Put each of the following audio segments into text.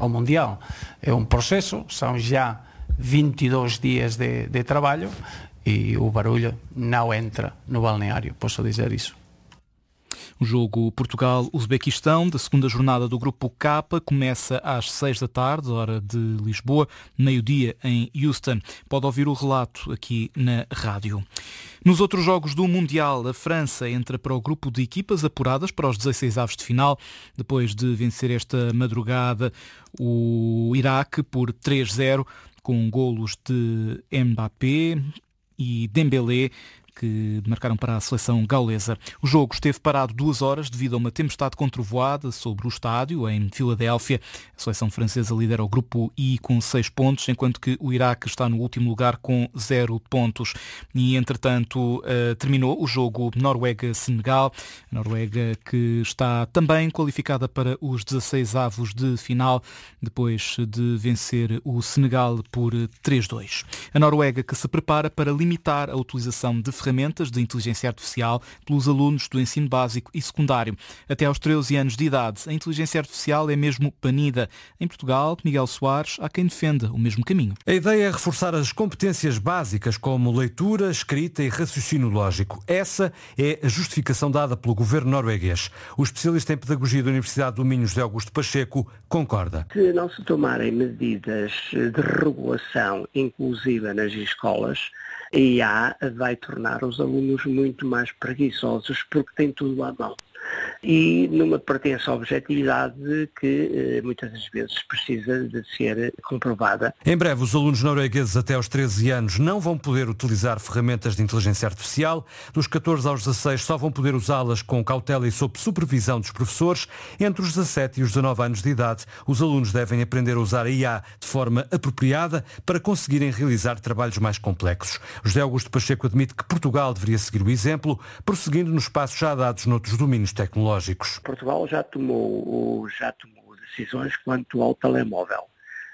ao Mundial. É um processo, são já 22 dias de trabalho e o barulho não entra no balneário, posso dizer isso. O jogo Portugal-Uzbequistão, da segunda jornada do Grupo K, começa às 6 da tarde, hora de Lisboa, meio-dia em Houston. Pode ouvir o relato aqui na rádio. Nos outros jogos do Mundial, a França entra para o grupo de equipas apuradas para os 16avos de final, depois de vencer esta madrugada o Iraque por 3-0, com golos de Mbappé e Dembélé, que marcaram para a seleção gaulesa. O jogo esteve parado 2 horas devido a uma tempestade com trovoada sobre o estádio, em Filadélfia. A seleção francesa lidera o grupo I com 6 pontos, enquanto que o Iraque está no último lugar com 0 pontos. E, entretanto, terminou o jogo Noruega-Senegal. A Noruega que está também qualificada para os 16avos de final, depois de vencer o Senegal por 3-2. A Noruega que se prepara para limitar a utilização de ferramentas de inteligência artificial pelos alunos do ensino básico e secundário. Até aos 13 anos de idade, a inteligência artificial é mesmo banida. Em Portugal, Miguel Soares, há quem defenda o mesmo caminho. A ideia é reforçar as competências básicas como leitura, escrita e raciocínio lógico. Essa é a justificação dada pelo governo norueguês. O especialista em pedagogia da Universidade do Minho, José Augusto Pacheco, concorda. Se não se tomarem medidas de regulação inclusiva nas escolas, a IA vai tornar os alunos muito mais preguiçosos porque tem tudo à mão. E numa pretensa objetividade que muitas das vezes precisa de ser comprovada. Em breve, os alunos noruegueses até aos 13 anos não vão poder utilizar ferramentas de inteligência artificial. Dos 14 aos 16 só vão poder usá-las com cautela e sob supervisão dos professores. Entre os 17 e os 19 anos de idade, os alunos devem aprender a usar a IA de forma apropriada para conseguirem realizar trabalhos mais complexos. José Augusto Pacheco admite que Portugal deveria seguir o exemplo, prosseguindo nos passos já dados noutros domínios tecnológicos. Portugal já tomou decisões quanto ao telemóvel.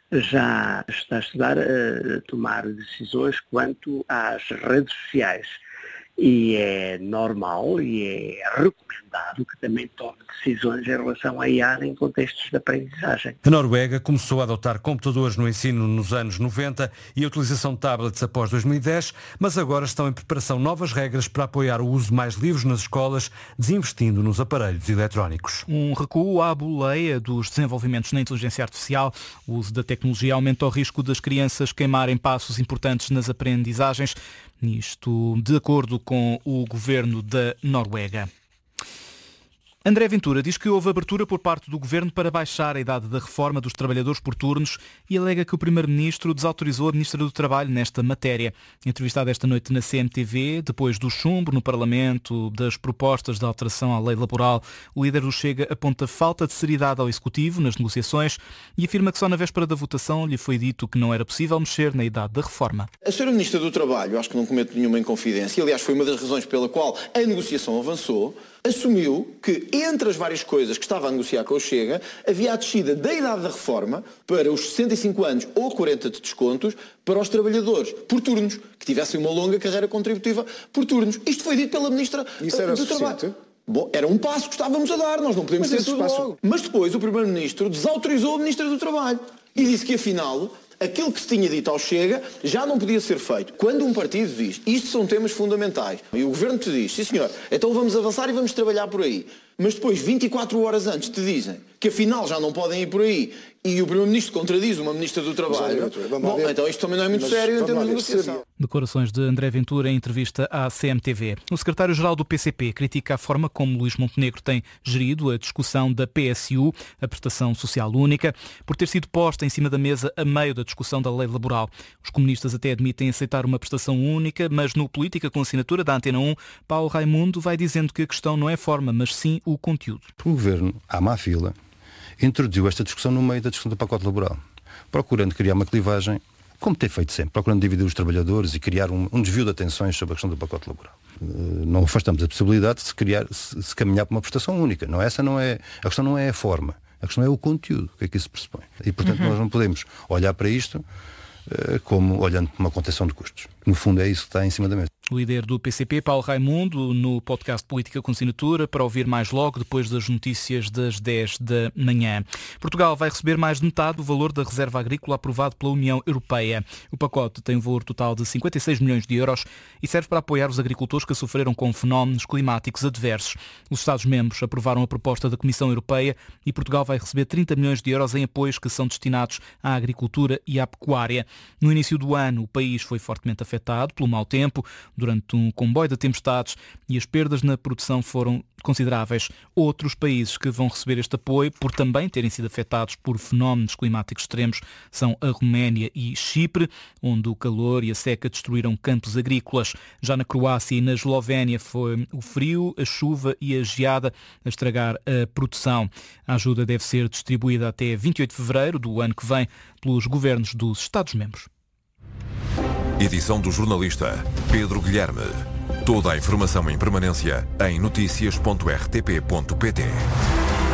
Já está a estudar a tomar decisões quanto às redes sociais. E é normal e é recomendado que também tome decisões em relação à IA em contextos de aprendizagem. A Noruega começou a adotar computadores no ensino nos anos 90 e a utilização de tablets após 2010, mas agora estão em preparação novas regras para apoiar o uso mais livre nas escolas, desinvestindo nos aparelhos eletrónicos. Um recuo à boleia dos desenvolvimentos na inteligência artificial. O uso da tecnologia aumenta o risco das crianças queimarem passos importantes nas aprendizagens. Isto de acordo com o governo da Noruega. André Ventura diz que houve abertura por parte do Governo para baixar a idade da reforma dos trabalhadores por turnos e alega que o Primeiro-Ministro desautorizou a Ministra do Trabalho nesta matéria. Entrevistada esta noite na CMTV, depois do chumbo no Parlamento das propostas de alteração à lei laboral, o líder do Chega aponta falta de seriedade ao Executivo nas negociações e afirma que só na véspera da votação lhe foi dito que não era possível mexer na idade da reforma. A Sra. Ministra do Trabalho, acho que não cometo nenhuma inconfidência, aliás foi uma das razões pela qual a negociação avançou, assumiu que, entre as várias coisas que estava a negociar com o Chega, havia a descida da idade da reforma para os 65 anos ou 40 de descontos para os trabalhadores por turnos, que tivessem uma longa carreira contributiva por turnos. Isto foi dito pela Ministra do Trabalho. Bom, era um passo que estávamos a dar, nós não podemos ter tudo logo. Mas depois o Primeiro-Ministro desautorizou a Ministra do Trabalho e disse que, afinal, aquilo que se tinha dito ao Chega já não podia ser feito. Quando um partido diz, isto são temas fundamentais, e o Governo te diz, sim senhor, então vamos avançar e vamos trabalhar por aí. Mas depois, 24 horas antes, te dizem que afinal já não podem ir por aí e o Primeiro-Ministro contradiz uma Ministra do Trabalho, bom, então isto também não é muito sério em termos de negociação. Declarações de André Ventura em entrevista à CMTV. O secretário-geral do PCP critica a forma como Luís Montenegro tem gerido a discussão da PSU, a Prestação Social Única, por ter sido posta em cima da mesa a meio da discussão da lei laboral. Os comunistas até admitem aceitar uma prestação única, mas no Política com assinatura da Antena 1, Paulo Raimundo vai dizendo que a questão não é a forma, mas sim o conteúdo. O Governo, à má fila, introduziu esta discussão no meio da discussão do pacote laboral, procurando criar uma clivagem, como tem feito sempre, procurando dividir os trabalhadores e criar um desvio de atenções sobre a questão do pacote laboral. Não afastamos a possibilidade de se caminhar para uma prestação única. A questão não é a forma, a questão é o conteúdo, o que é que isso pressupõe. E, portanto, nós não podemos olhar para isto como olhando para uma contenção de custos. No fundo, é isso que está em cima da mesa. O líder do PCP, Paulo Raimundo, no podcast Política com Assinatura, para ouvir mais logo depois das notícias das 10 da manhã. Portugal vai receber mais de metade do valor da reserva agrícola aprovado pela União Europeia. O pacote tem um valor total de 56 milhões de euros e serve para apoiar os agricultores que sofreram com fenómenos climáticos adversos. Os Estados-membros aprovaram a proposta da Comissão Europeia e Portugal vai receber 30 milhões de euros em apoios que são destinados à agricultura e à pecuária. No início do ano, o país foi fortemente afetado pelo mau tempo, durante um comboio de tempestades, e as perdas na produção foram consideráveis. Outros países que vão receber este apoio, por também terem sido afetados por fenómenos climáticos extremos, são a Roménia e Chipre, onde o calor e a seca destruíram campos agrícolas. Já na Croácia e na Eslovénia foi o frio, a chuva e a geada a estragar a produção. A ajuda deve ser distribuída até 28 de fevereiro do ano que vem pelos governos dos Estados-membros. Edição do jornalista Pedro Guilherme. Toda a informação em permanência em noticias.rtp.pt.